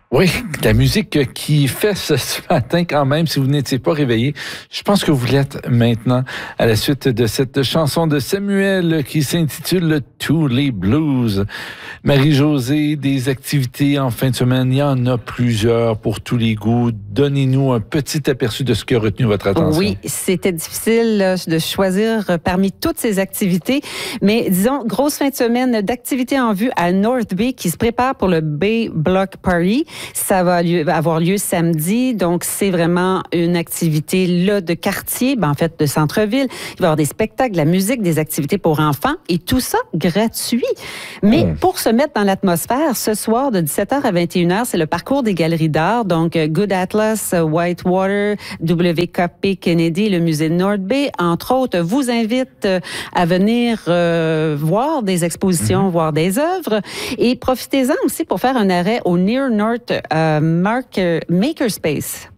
Oui, la musique qui fesse ce matin quand même, si vous n'étiez pas réveillé. Je pense que vous l'êtes maintenant à la suite de cette chanson de Samuel qui s'intitule Tous les blues. Marie-Josée, des activités en fin de semaine, il y en a plusieurs pour tous les goûts. Donnez-nous un petit aperçu de ce qui a retenu votre attention. Oui, c'était difficile de choisir parmi toutes ces activités, mais disons, grosse fin de semaine d'activités en vue à North Bay qui se prépare pour le Bay Block Party. Ça va avoir lieu samedi, donc c'est vraiment une activité là de quartier, en fait de centre-ville. Il va y avoir des spectacles, de la musique, des activités pour enfants et tout ça gratuit. Mais pour se mettre dans l'atmosphère, ce soir de 17h à 21h, c'est le parcours des galeries d'art, donc Good Atlas, Whitewater, WKP Kennedy, le musée de North Bay, entre autres, vous invitent à venir voir des expositions, voir des œuvres et profitez-en aussi pour faire un arrêt au Near North Makerspace.